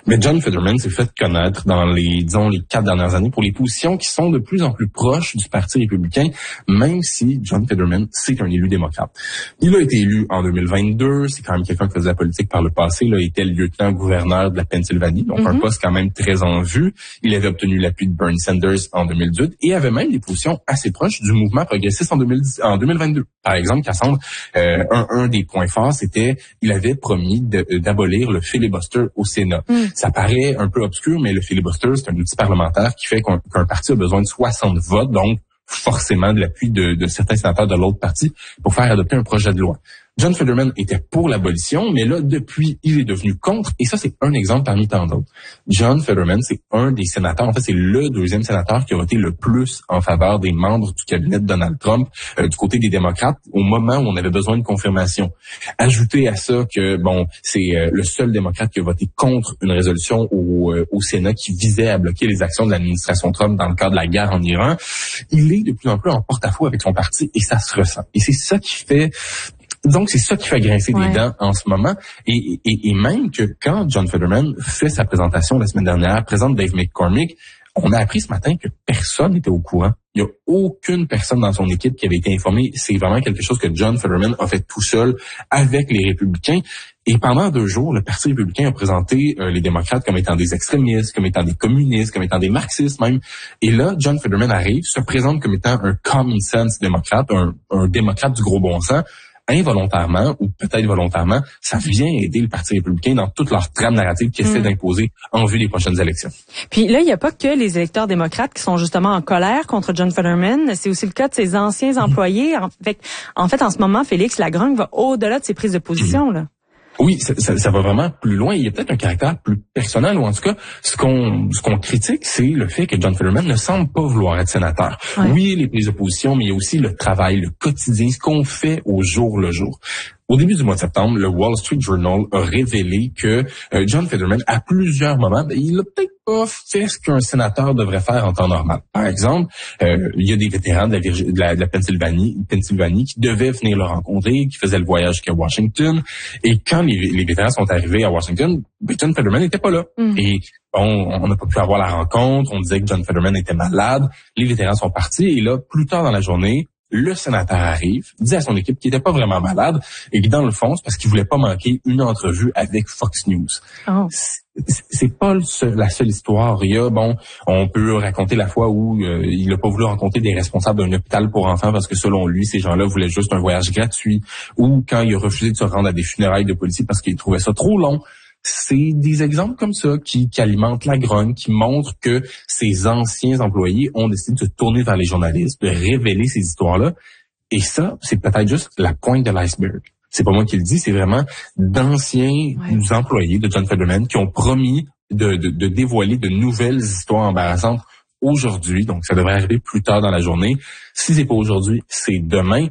Mais John Fetterman s'est fait connaître dans les 4 dernières années pour les positions qui sont de plus en plus proches du Parti républicain, même si John Fetterman, c'est un élu démocrate. Il a été élu en 2022, c'est quand même quelqu'un qui faisait la politique par le passé, il était le lieutenant-gouverneur de la Pennsylvanie, donc un poste quand même très en vue. Il avait obtenu l'appui de Bernie Sanders en 2018 et avait même des positions assez proches du mouvement progressiste en 2022. Par exemple, Cassandre, un des points forts, c'était il avait promis d'abolir le filibuster au Sénat. Ça paraît un peu obscur, mais le filibuster, c'est un outil parlementaire qui fait qu'un parti a besoin de 60 votes, donc forcément de l'appui de certains sénateurs de l'autre parti pour faire adopter un projet de loi. John Fetterman était pour l'abolition, mais là, depuis, il est devenu contre, et ça, c'est un exemple parmi tant d'autres. John Fetterman, c'est un des sénateurs, en fait, c'est le deuxième sénateur qui a voté le plus en faveur des membres du cabinet de Donald Trump, du côté des démocrates, au moment où on avait besoin de confirmation. Ajoutez à ça que, c'est le seul démocrate qui a voté contre une résolution au Sénat qui visait à bloquer les actions de l'administration Trump dans le cadre de la guerre en Iran. Il est de plus en plus en porte-à-faux avec son parti, et ça se ressent. Et c'est ça qui fait... Donc, c'est ça qui fait grincer des dents en ce moment. Et même que quand John Fetterman fait sa présentation la semaine dernière, présente Dave McCormick, on a appris ce matin que personne n'était au courant. Il n'y a aucune personne dans son équipe qui avait été informée. C'est vraiment quelque chose que John Fetterman a fait tout seul avec les républicains. Et pendant 2 jours, le Parti républicain a présenté les démocrates comme étant des extrémistes, comme étant des communistes, comme étant des marxistes même. Et là, John Fetterman arrive, se présente comme étant un common sense démocrate, un démocrate du gros bon sens. Involontairement ou peut-être volontairement, ça vient aider le Parti républicain dans toute leur trame narrative qu'ils essaient d'imposer en vue des prochaines élections. Puis là, il n'y a pas que les électeurs démocrates qui sont justement en colère contre John Fetterman. C'est aussi le cas de ses anciens employés. En fait, en ce moment, Félix, la grogne va au-delà de ses prises de position, là. Oui, ça va vraiment plus loin. Il y a peut-être un caractère plus personnel, ou en tout cas, ce qu'on critique, c'est le fait que John Fetterman ne semble pas vouloir être sénateur. Ouais. Oui, les prises de position, mais il y a aussi le travail, le quotidien, ce qu'on fait au jour le jour. Au début du mois de septembre, le Wall Street Journal a révélé que John Fetterman, à plusieurs moments, il a peut-être pas fait ce qu'un sénateur devrait faire en temps normal. Par exemple, il y a des vétérans de la Pennsylvanie qui devaient venir le rencontrer, qui faisaient le voyage jusqu'à Washington. Et quand les vétérans sont arrivés à Washington, John Fetterman n'était pas là. Et on n'a pas pu avoir la rencontre. On disait que John Fetterman était malade. Les vétérans sont partis. Et là, plus tard dans la journée, le sénateur arrive, dit à son équipe qu'il n'était pas vraiment malade et que dans le fond, c'est parce qu'il voulait pas manquer une entrevue avec Fox News. Oh. C'est pas la seule histoire. Il y a, on peut raconter la fois où il n'a pas voulu rencontrer des responsables d'un hôpital pour enfants parce que selon lui, ces gens-là voulaient juste un voyage gratuit, ou quand il a refusé de se rendre à des funérailles de policiers parce qu'il trouvait ça trop long. C'est des exemples comme ça qui alimentent la grogne, qui montrent que ces anciens employés ont décidé de se tourner vers les journalistes, de révéler ces histoires-là. Et ça, c'est peut-être juste la pointe de l'iceberg. C'est pas moi qui le dis, c'est vraiment d'anciens employés de John Fetterman qui ont promis de dévoiler de nouvelles histoires embarrassantes aujourd'hui. Donc, ça devrait arriver plus tard dans la journée. Si c'est pas aujourd'hui, c'est demain.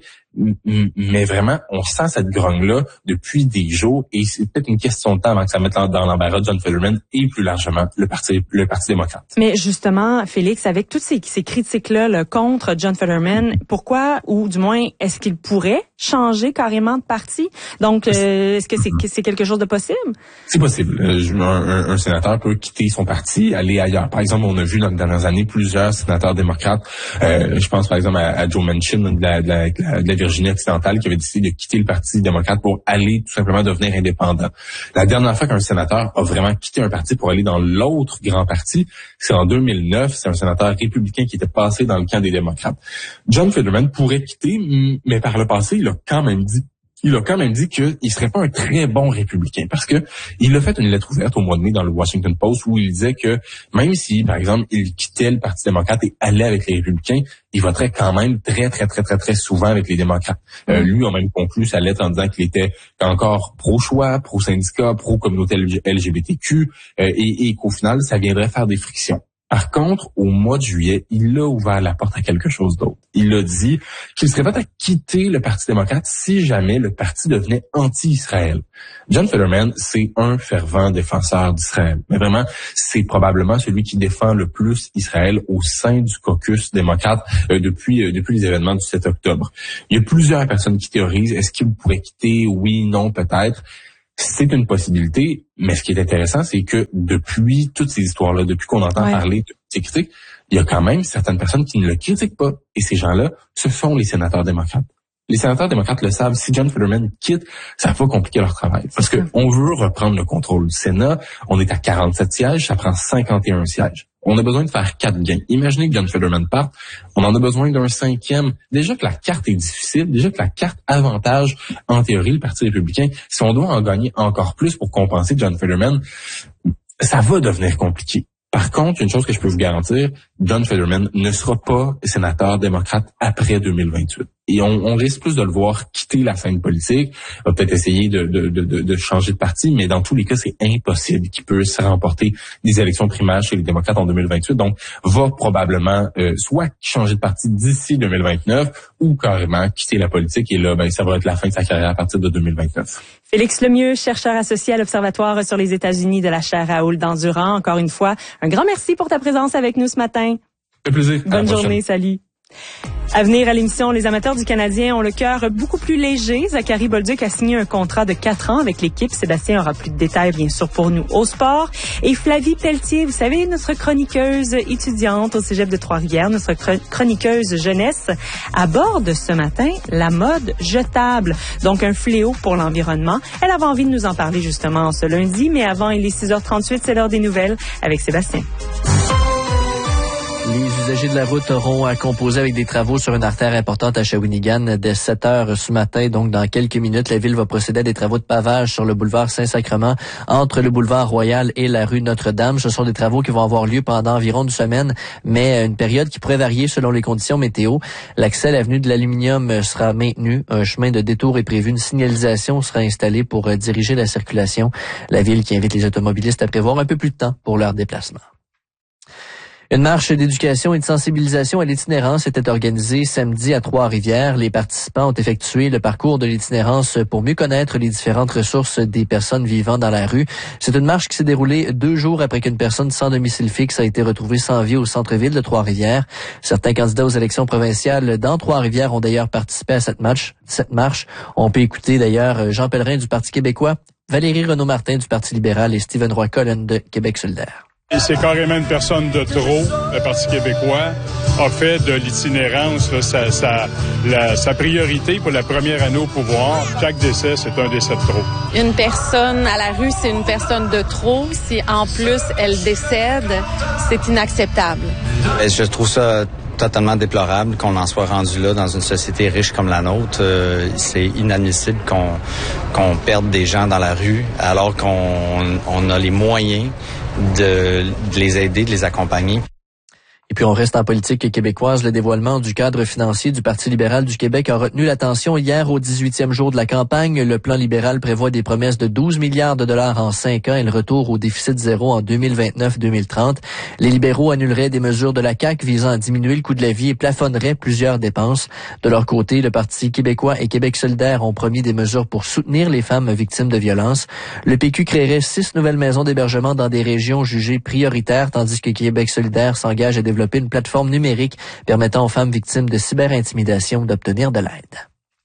Mais vraiment, on sent cette grogne-là depuis des jours et c'est peut-être une question de temps avant que ça mette dans l'embarras John Fetterman et plus largement le Parti démocrate. Mais justement, Félix, avec toutes ces critiques-là là, contre John Fetterman, pourquoi, ou du moins, est-ce qu'il pourrait changer carrément de parti? Donc, est-ce que c'est quelque chose de possible? C'est possible. Un sénateur peut quitter son parti, aller ailleurs. Par exemple, on a vu dans les dernières années plusieurs sénateurs démocrates. Je pense par exemple à Joe Manchin de la Virginie occidentale qui avait décidé de quitter le Parti démocrate pour aller tout simplement devenir indépendant. La dernière fois qu'un sénateur a vraiment quitté un parti pour aller dans l'autre grand parti, c'est en 2009. C'est un sénateur républicain qui était passé dans le camp des démocrates. John Fetterman pourrait quitter, mais par le passé, il a quand même dit qu'il serait pas un très bon républicain parce que il a fait une lettre ouverte au mois de mai dans le Washington Post où il disait que même si, par exemple, il quittait le Parti démocrate et allait avec les républicains, il voterait quand même très, très, très, très, très souvent avec les démocrates. Lui a même conclu sa lettre en disant qu'il était encore pro-choix, pro-syndicat, pro-communauté LGBTQ et qu'au final, ça viendrait faire des frictions. Par contre, au mois de juillet, il a ouvert la porte à quelque chose d'autre. Il a dit qu'il serait prêt à quitter le Parti démocrate si jamais le parti devenait anti-Israël. John Fetterman, c'est un fervent défenseur d'Israël. Mais vraiment, c'est probablement celui qui défend le plus Israël au sein du caucus démocrate depuis les événements du 7 octobre. Il y a plusieurs personnes qui théorisent, est-ce qu'il pourrait quitter? Oui, non, peut-être. C'est une possibilité, mais ce qui est intéressant, c'est que depuis toutes ces histoires-là, depuis qu'on entend parler de ces critiques, il y a quand même certaines personnes qui ne le critiquent pas. Et ces gens-là, ce sont les sénateurs démocrates. Les sénateurs démocrates le savent, si John Fetterman quitte, ça va compliquer leur travail. Parce que on veut reprendre le contrôle du Sénat. On est à 47 sièges, ça prend 51 sièges. On a besoin de faire 4 gains. Imaginez que John Fetterman parte, on en a besoin d'un 5e. Déjà que la carte est difficile, déjà que la carte avantage, en théorie, le Parti républicain. Si on doit en gagner encore plus pour compenser John Fetterman, ça va devenir compliqué. Par contre, une chose que je peux vous garantir, John Fetterman ne sera pas sénateur démocrate après 2028. Et on risque plus de le voir quitter la scène politique, va peut-être essayer de changer de parti, mais dans tous les cas, c'est impossible qu'il puisse remporter des élections primaires chez les démocrates en 2028. Donc, va probablement soit changer de parti d'ici 2029 ou carrément quitter la politique. Et là, ça va être la fin de sa carrière à partir de 2029. Félix Lemieux, chercheur associé à l'Observatoire sur les États-Unis de la chaire Raoul Dandurand. Encore une fois, un grand merci pour ta présence avec nous ce matin. Ça fait plaisir. Bonne journée, salut. À venir à l'émission, les amateurs du Canadien ont le cœur beaucoup plus léger. Zachary Bolduc a signé un contrat de 4 ans avec l'équipe. Sébastien aura plus de détails, bien sûr, pour nous au sport. Et Flavie Pelletier, vous savez, notre chroniqueuse étudiante au Cégep de Trois-Rivières, notre chroniqueuse jeunesse, aborde ce matin la mode jetable. Donc, un fléau pour l'environnement. Elle avait envie de nous en parler justement ce lundi, mais avant, il est 6h38, c'est l'heure des nouvelles avec Sébastien. Les usagers de la route auront à composer avec des travaux sur une artère importante à Shawinigan dès 7 heures ce matin. Donc, dans quelques minutes, la ville va procéder à des travaux de pavage sur le boulevard Saint-Sacrement entre le boulevard Royal et la rue Notre-Dame. Ce sont des travaux qui vont avoir lieu pendant environ une semaine, mais une période qui pourrait varier selon les conditions météo. L'accès à l'avenue de l'Aluminium sera maintenu. Un chemin de détour est prévu. Une signalisation sera installée pour diriger la circulation. La ville qui invite les automobilistes à prévoir un peu plus de temps pour leur déplacement. Une marche d'éducation et de sensibilisation à l'itinérance était organisée samedi à Trois-Rivières. Les participants ont effectué le parcours de l'itinérance pour mieux connaître les différentes ressources des personnes vivant dans la rue. C'est une marche qui s'est déroulée 2 jours après qu'une personne sans domicile fixe a été retrouvée sans vie au centre-ville de Trois-Rivières. Certains candidats aux élections provinciales dans Trois-Rivières ont d'ailleurs participé à cette marche. On peut écouter d'ailleurs Jean Pellerin du Parti québécois, Valérie Renaud-Martin du Parti libéral et Stephen Roy-Cullen de Québec solidaire. Et c'est carrément une personne de trop. Le Parti québécois a fait de l'itinérance sa priorité pour la première année au pouvoir. Chaque décès, c'est un décès de trop. Une personne à la rue, c'est une personne de trop. Si en plus elle décède, c'est inacceptable. Je trouve ça totalement déplorable qu'on en soit rendu là dans une société riche comme la nôtre. C'est inadmissible qu'on perde des gens dans la rue alors qu'on a les moyens de les aider, de les accompagner. Et puis on reste en politique québécoise. Le dévoilement du cadre financier du Parti libéral du Québec a retenu l'attention hier au 18e jour de la campagne. Le plan libéral prévoit des promesses de 12 milliards de dollars en 5 ans et le retour au déficit zéro en 2029-2030. Les libéraux annuleraient des mesures de la CAQ visant à diminuer le coût de la vie et plafonneraient plusieurs dépenses. De leur côté, le Parti québécois et Québec solidaire ont promis des mesures pour soutenir les femmes victimes de violences. Le PQ créerait 6 nouvelles maisons d'hébergement dans des régions jugées prioritaires, tandis que Québec solidaire s'engage à développer une plateforme numérique permettant aux femmes victimes de cyberintimidation d'obtenir de l'aide.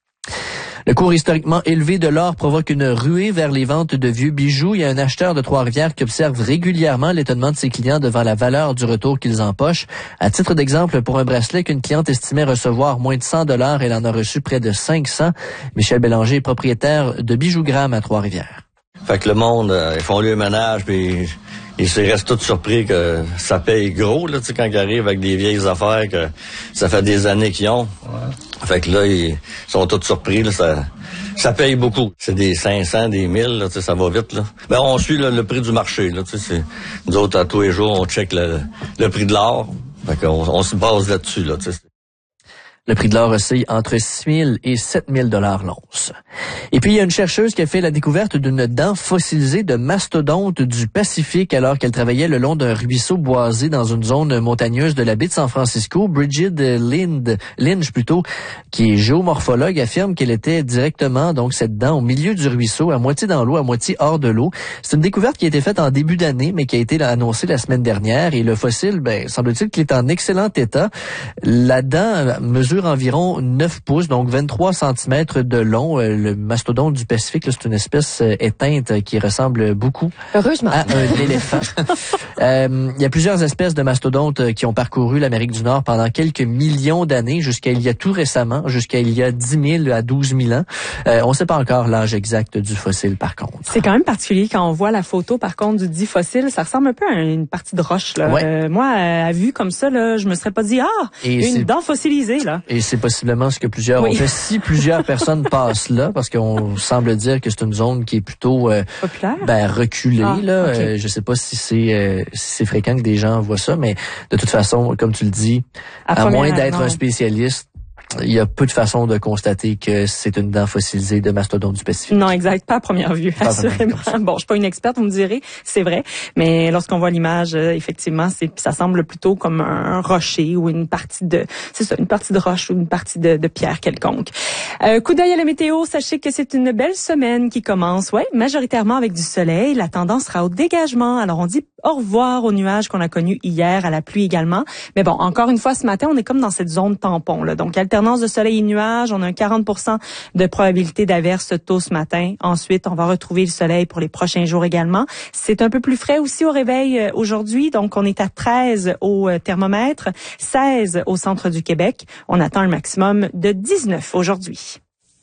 Le cours historiquement élevé de l'or provoque une ruée vers les ventes de vieux bijoux. Il y a un acheteur de Trois-Rivières qui observe régulièrement l'étonnement de ses clients devant la valeur du retour qu'ils empochent. À titre d'exemple, pour un bracelet qu'une cliente estimait recevoir moins de 100 $, elle en a reçu près de 500. Michel Bélanger est propriétaire de Bijougramme à Trois-Rivières. Fait que le monde, ils font le ménage, puis ils se restent tous surpris que ça paye gros, là, tu sais, quand ils arrivent avec des vieilles affaires que ça fait des années qu'ils ont. Ouais. Fait que là, ils sont tous surpris, là, ça paye beaucoup. C'est des 500, des 1000, là, tu sais, ça va vite, là. Ben, on suit là, le prix du marché, là, tu sais, nous autres, à tous les jours, on check le prix de l'or. Fait qu'on se base là-dessus, là, tu sais. Le prix de l'or oscille entre 6 000 et 7 000 $ l'once. Et puis, il y a une chercheuse qui a fait la découverte d'une dent fossilisée de mastodonte du Pacifique alors qu'elle travaillait le long d'un ruisseau boisé dans une zone montagneuse de la baie de San Francisco. Bridget Lynch, qui est géomorphologue, affirme qu'elle était directement, donc, cette dent au milieu du ruisseau, à moitié dans l'eau, à moitié hors de l'eau. C'est une découverte qui a été faite en début d'année, mais qui a été annoncée la semaine dernière. Et le fossile, semble-t-il qu'il est en excellent état. La dent mesure mesure environ 9 pouces, donc 23 cm de long. Le mastodonte du Pacifique, là, c'est une espèce éteinte qui ressemble beaucoup heureusement à un éléphant. Il y a plusieurs espèces de mastodontes qui ont parcouru l'Amérique du Nord pendant quelques millions d'années, jusqu'à il y a tout récemment, jusqu'à il y a 10 000 à 12 000 ans. On ne sait pas encore l'âge exact du fossile, par contre. C'est quand même particulier quand on voit la photo, par contre, du dit fossile. Ça ressemble un peu à une partie de roche, là. Ouais. Moi, à vue comme ça, là, je me serais pas dit, une dent fossilisée, là. Et c'est possiblement ce que plusieurs ont fait. Si plusieurs personnes passent là, parce qu'on semble dire que c'est une zone qui est plutôt populaire, reculée, là. Okay. Je sais pas si c'est fréquent que des gens voient ça, mais de toute façon, comme tu le dis, à moins d'être un spécialiste, il y a peu de façons de constater que c'est une dent fossilisée de mastodonte du Pacifique. Non, exact. Pas à première vue, assurément. Bon, je suis pas une experte, vous me direz, c'est vrai. Mais lorsqu'on voit l'image, effectivement, ça semble plutôt comme un rocher ou une partie de roche ou une partie de pierre quelconque. Coup d'œil à la météo, sachez que c'est une belle semaine qui commence. Ouais, majoritairement avec du soleil. La tendance sera au dégagement. Alors, on dit au revoir aux nuages qu'on a connus hier, à la pluie également. Mais bon, encore une fois, ce matin, on est comme dans cette zone tampon, là. Donc, alternance de soleil et nuages. On a un 40% de probabilité d'averse tôt ce matin. Ensuite, on va retrouver le soleil pour les prochains jours également. C'est un peu plus frais aussi au réveil aujourd'hui. Donc, on est à 13 au thermomètre, 16 au centre du Québec. On attend un maximum de 19 aujourd'hui.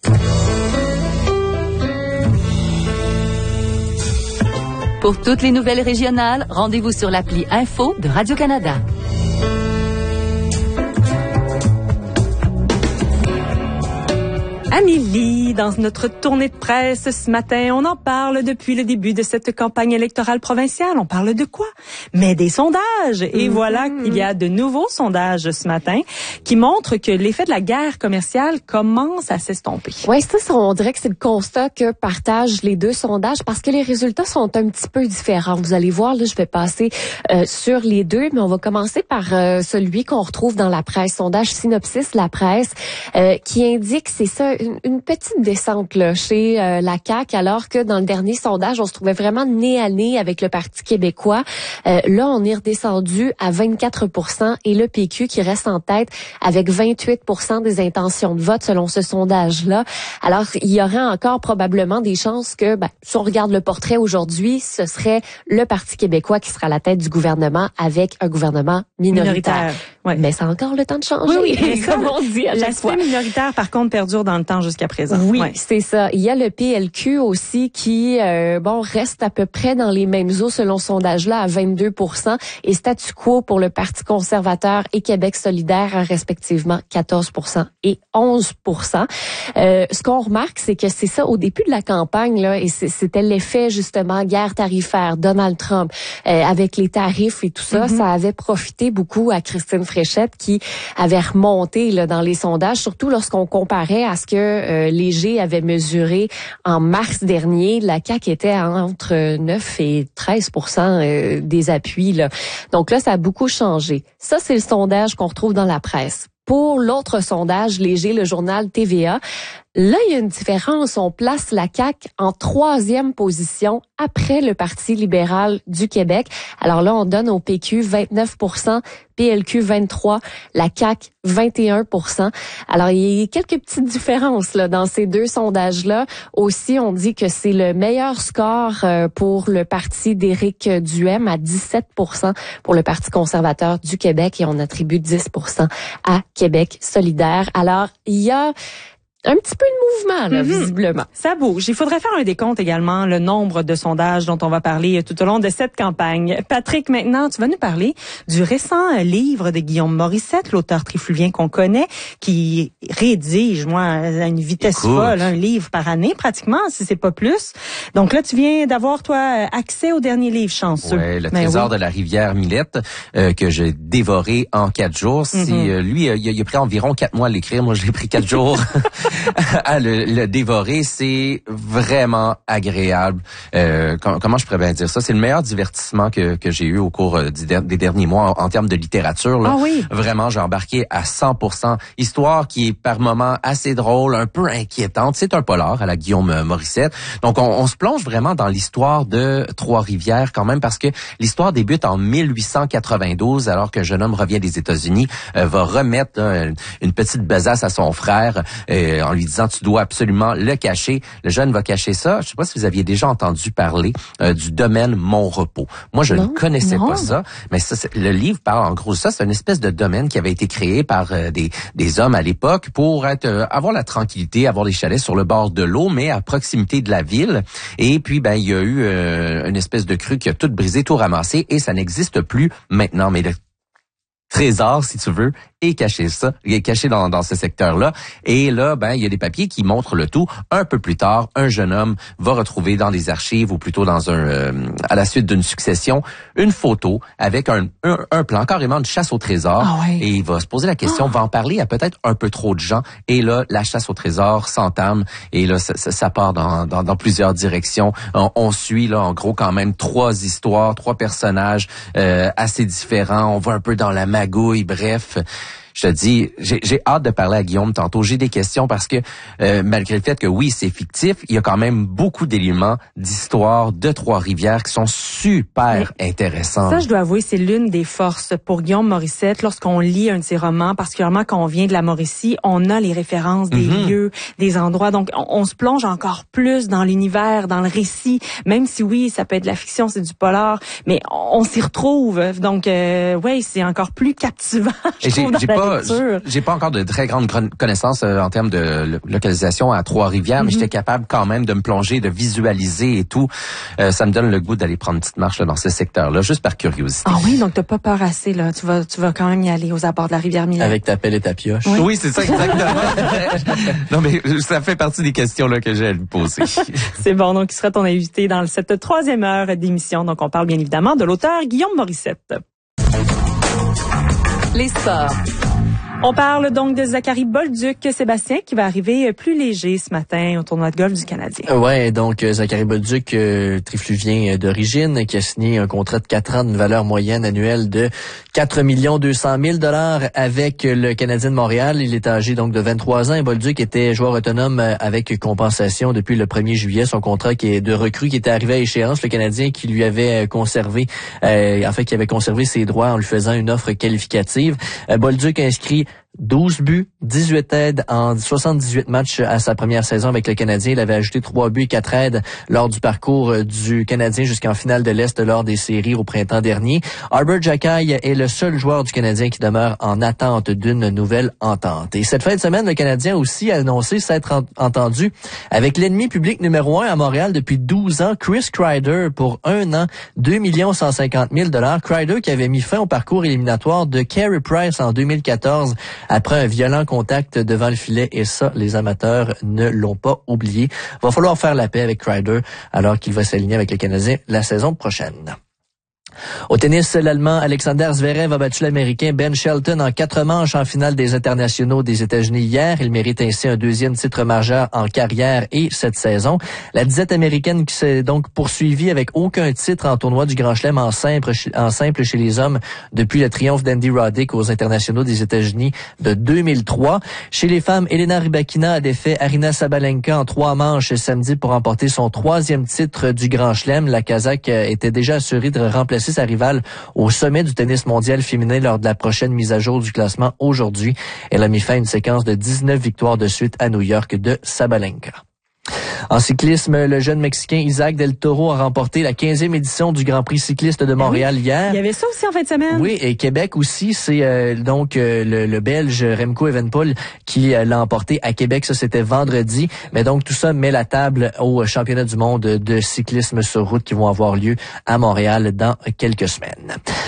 Pour toutes les nouvelles régionales, rendez-vous sur l'appli Info de Radio-Canada. Amélie, dans notre tournée de presse ce matin, on en parle depuis le début de cette campagne électorale provinciale. On parle de quoi? Mais des sondages. Et voilà qu'il y a de nouveaux sondages ce matin qui montrent que l'effet de la guerre commerciale commence à s'estomper. Oui, ça, on dirait que c'est le constat que partagent les deux sondages parce que les résultats sont un petit peu différents. Vous allez voir, là, je vais passer sur les deux, mais on va commencer par celui qu'on retrouve dans la presse, sondage Synopsis, la presse, qui indique, c'est ça, une petite descente là chez la CAQ, alors que dans le dernier sondage, on se trouvait vraiment nez à nez avec le Parti québécois. Là, on est redescendu à 24% et le PQ qui reste en tête avec 28% des intentions de vote selon ce sondage-là. Alors, il y aurait encore probablement des chances que, si on regarde le portrait aujourd'hui, ce serait le Parti québécois qui sera à la tête du gouvernement avec un gouvernement minoritaire. Ouais. Mais ça a encore le temps de changer. Oui, comme on dit à chaque fois. L'aspect minoritaire, par contre, perdure dans le temps jusqu'à présent. Oui, c'est ça. Il y a le PLQ aussi qui, reste à peu près dans les mêmes eaux selon ce sondage-là à 22% et statu quo pour le Parti conservateur et Québec solidaire à respectivement 14% et 11%. Ce qu'on remarque, c'est que c'est ça au début de la campagne, là, et c'était l'effet justement guerre tarifaire, Donald Trump, avec les tarifs et tout ça, ça avait profité beaucoup à Christine Fréchette qui avait remonté là, dans les sondages, surtout lorsqu'on comparait à ce que Léger avait mesuré en mars dernier. La CAQ était entre 9 et 13% des appuis. Là. Donc là, ça a beaucoup changé. Ça, c'est le sondage qu'on retrouve dans la presse. Pour l'autre sondage, Léger, le journal TVA, là, il y a une différence. On place la CAQ en 3e position après le Parti libéral du Québec. Alors là, on donne au PQ 29%, PLQ 23%, la CAQ 21%. Alors, il y a quelques petites différences là dans ces deux sondages-là. Aussi, on dit que c'est le meilleur score pour le parti d'Éric Duhaime à 17% pour le Parti conservateur du Québec et on attribue 10% à Québec solidaire. Alors, il y a un petit peu de mouvement, là, visiblement. Ça bouge. Il faudrait faire un décompte également, le nombre de sondages dont on va parler tout au long de cette campagne. Patrick, maintenant, tu vas nous parler du récent livre de Guillaume Morissette, l'auteur trifluvien qu'on connaît, qui rédige, à une vitesse folle, un livre par année, pratiquement, si c'est pas plus. Donc là, tu viens d'avoir, toi, accès au dernier livre, chanceux. Ouais, le trésor de la rivière Millette, que j'ai dévoré en 4 jours. Lui, il a pris environ 4 mois à l'écrire. Moi, je l'ai pris 4 jours. à le dévorer. C'est vraiment agréable. Comment je pourrais bien dire ça? C'est le meilleur divertissement que j'ai eu au cours des derniers mois en termes de littérature. Là. Ah oui? Vraiment, j'ai embarqué à 100%. Histoire qui est par moments assez drôle, un peu inquiétante. C'est un polar à la Guillaume Morissette. Donc, on se plonge vraiment dans l'histoire de Trois-Rivières quand même parce que l'histoire débute en 1892 alors qu'un jeune homme revient des États-Unis, va remettre une petite besace à son frère en lui disant « Tu dois absolument le cacher ». Le jeune va cacher ça. Je sais pas si vous aviez déjà entendu parler du domaine Mon-Repos. Moi, je ne connaissais pas ça, mais ça, le livre parle en gros de ça. C'est une espèce de domaine qui avait été créé par des hommes à l'époque pour avoir la tranquillité, avoir des chalets sur le bord de l'eau, mais à proximité de la ville. Et puis, il y a eu une espèce de crue qui a tout brisé, tout ramassé, et ça n'existe plus maintenant. Mais le trésor, si tu veux, est caché dans ce secteur-là. Et là, il y a des papiers qui montrent le tout. Un peu plus tard, un jeune homme va retrouver dans des archives, ou plutôt dans à la suite d'une succession, une photo avec un plan carrément de chasse au trésor. Ah ouais. Et il va se poser la question, va en parler à peut-être un peu trop de gens. Et là, la chasse au trésor s'entame. Et là, ça part dans plusieurs directions. On suit, là, en gros, quand même 3 histoires, 3 personnages assez différents. On va un peu dans la magouille, bref. Je te dis, j'ai hâte de parler à Guillaume tantôt. J'ai des questions parce que malgré le fait que oui, c'est fictif, il y a quand même beaucoup d'éléments d'histoire de Trois-Rivières qui sont super intéressants. Ça, je dois avouer, c'est l'une des forces pour Guillaume Morissette. Lorsqu'on lit un de ses romans, particulièrement quand on vient de la Mauricie, on a les références des lieux, des endroits. Donc, on se plonge encore plus dans l'univers, dans le récit. Même si oui, ça peut être de la fiction, c'est du polar, mais on s'y retrouve. Donc, ouais, c'est encore plus captivant, je trouve, dans la j'ai pas encore de très grandes connaissances en termes de localisation à Trois-Rivières, mais j'étais capable quand même de me plonger, de visualiser et tout. Ça me donne le goût d'aller prendre une petite marche là, dans ce secteur-là, juste par curiosité. Ah oui, donc t'as pas peur assez, là. Tu vas quand même y aller aux abords de la rivière Milette. Avec ta pelle et ta pioche. Oui, c'est ça, exactement. Non, mais ça fait partie des questions là que j'ai à lui poser. C'est bon, donc il sera ton invité dans cette 3e heure d'émission. Donc on parle bien évidemment de l'auteur Guillaume Morissette. Les sports. On parle donc de Zachary Bolduc, Sébastien, qui va arriver plus léger ce matin au tournoi de golf du Canadien. Ouais, donc Zachary Bolduc, trifluvien d'origine, qui a signé un contrat de 4 ans d'une valeur moyenne annuelle de 4 200 000 $ avec le Canadien de Montréal. Il est âgé donc de 23 ans et Bolduc était joueur autonome avec compensation depuis le 1er juillet. Son contrat qui est de recrue qui était arrivé à échéance. Le Canadien qui lui avait conservé, qui avait conservé ses droits en lui faisant une offre qualificative. Bolduc a inscrit 12 buts, 18 aides en 78 matchs à sa première saison avec le Canadien. Il avait ajouté 3 buts et 4 aides lors du parcours du Canadien jusqu'en finale de l'Est lors des séries au printemps dernier. Arber Xhekaj est le seul joueur du Canadien qui demeure en attente d'une nouvelle entente. Et cette fin de semaine, le Canadien a aussi annoncé s'être entendu avec l'ennemi public numéro 1 à Montréal depuis 12 ans, Chris Kreider, pour 1 an, 2 150 000 $. Kreider qui avait mis fin au parcours éliminatoire de Carey Price en 2014 après un violent contact devant le filet, et ça, les amateurs ne l'ont pas oublié. Va falloir faire la paix avec Kreider alors qu'il va s'aligner avec le Canadien la saison prochaine. Au tennis, l'Allemand Alexander Zverev a battu l'Américain Ben Shelton en 4 manches en finale des internationaux des États-Unis hier. Il mérite ainsi un 2e titre majeur en carrière et cette saison. La disette américaine qui s'est donc poursuivie avec aucun titre en tournoi du Grand Chelem en simple chez les hommes depuis le triomphe d'Andy Roddick aux internationaux des États-Unis de 2003. Chez les femmes, Elena Rybakina a défait Aryna Sabalenka en 3 manches samedi pour remporter son 3e titre du Grand Chelem. La Kazakh était déjà assurée de remplacer sa rivale au sommet du tennis mondial féminin lors de la prochaine mise à jour du classement aujourd'hui. Elle a mis fin à une séquence de 19 victoires de suite à New York de Sabalenka. En cyclisme, le jeune Mexicain Isaac Del Toro a remporté la 15e édition du Grand Prix cycliste de Montréal hier. Il y avait ça aussi en fin de semaine. Oui, et Québec aussi, c'est donc le Belge Remco Evenepoel qui l'a emporté à Québec. Ça, c'était vendredi. Mais donc, tout ça met la table au championnat du monde de cyclisme sur route qui vont avoir lieu à Montréal dans quelques semaines.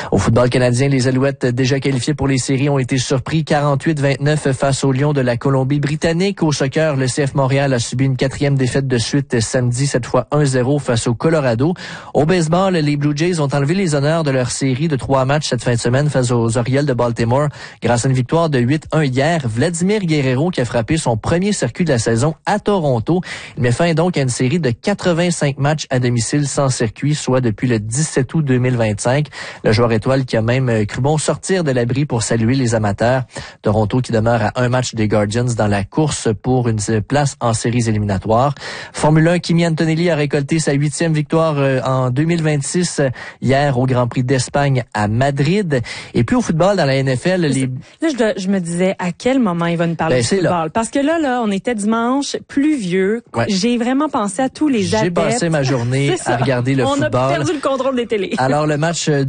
Au football canadien, les Alouettes déjà qualifiés pour les séries ont été surpris 48-29 face aux Lions de la Colombie-Britannique. Au soccer, le CF Montréal a subi une 4e défaite de suite samedi, cette fois 1-0 face au Colorado. Au baseball, les Blue Jays ont enlevé les honneurs de leur série de 3 matchs cette fin de semaine face aux Orioles de Baltimore grâce à une victoire de 8-1 hier. Vladimir Guerrero qui a frappé son premier circuit de la saison à Toronto. Il met fin donc à une série de 85 matchs à domicile sans circuit, soit depuis le 17 août 2025. Le joueur étoile qui a même cru bon sortir de l'abri pour saluer les amateurs. Toronto qui demeure à un match des Guardians dans la course pour une place en séries éliminatoires. Formule 1, Kimi Antonelli a récolté sa 8e victoire en 2026 hier au Grand Prix d'Espagne à Madrid. Et puis au football dans la NFL, Là, je me disais à quel moment il va nous parler de football. Là. Parce que là, on était dimanche, pluvieux. Ouais. J'ai vraiment pensé à tous les adeptes. J'ai passé ma journée à regarder le football. On a perdu le contrôle des télés. Alors le match